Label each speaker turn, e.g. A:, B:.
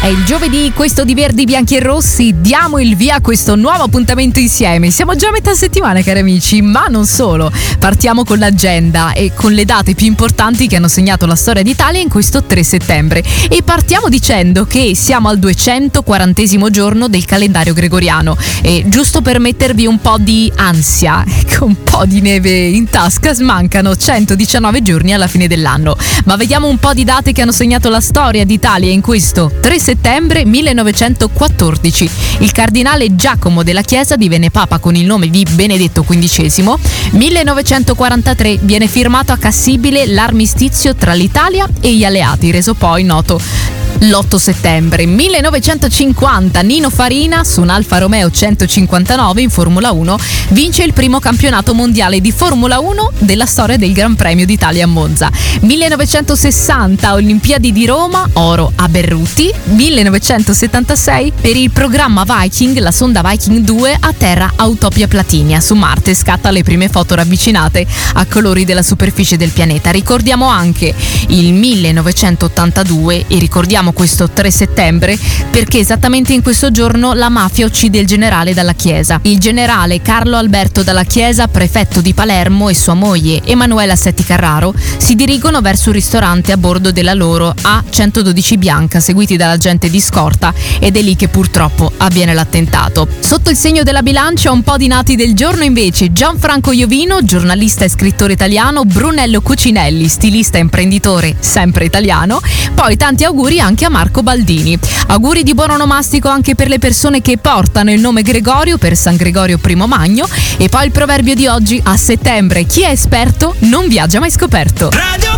A: È il giovedì, questo di Verdi, Bianchi e Rossi, diamo il via a questo nuovo appuntamento insieme. Siamo già a metà settimana, cari amici, ma non solo. Partiamo con l'agenda e con le date più importanti che hanno segnato la storia d'Italia in questo 3 settembre. E partiamo dicendo che siamo al 240° giorno del calendario gregoriano. E giusto per mettervi un po' di ansia, con un po' di neve in tasca, mancano 119 giorni alla fine dell'anno. Ma vediamo un po' di date che hanno segnato la storia d'Italia in questo 3 settembre 1914. Il cardinale Giacomo della Chiesa divenne papa con il nome di Benedetto XV. 1943 viene firmato a Cassibile l'armistizio tra l'Italia e gli alleati, reso poi noto l'8 settembre. 1950 Nino Farina su un Alfa Romeo 159 in Formula 1 vince il primo campionato mondiale di Formula 1 della storia del Gran Premio d'Italia a Monza. 1960 Olimpiadi di Roma, oro a Berruti. 1976 per il programma Viking la sonda Viking 2 atterra a Utopia Platinia su Marte, scatta le prime foto ravvicinate a colori della superficie del pianeta. Ricordiamo anche il 1982 e ricordiamo questo 3 settembre perché esattamente in questo giorno la mafia uccide il generale Dalla Chiesa. Il generale Carlo Alberto Dalla Chiesa, prefetto di Palermo, e sua moglie Emanuela Setti Carraro si dirigono verso un ristorante a bordo della loro A112 bianca, seguiti dall'agente di scorta, ed è lì che purtroppo avviene l'attentato. Sotto il segno della bilancia un po' di nati del giorno invece: Gianfranco Iovino, giornalista e scrittore italiano; Brunello Cucinelli, stilista e imprenditore sempre italiano. Poi tanti auguri anche a Marco Baldini. Auguri di buon onomastico anche per le persone che portano il nome Gregorio per San Gregorio I Magno. E poi il proverbio di oggi: a settembre chi è esperto non viaggia mai scoperto.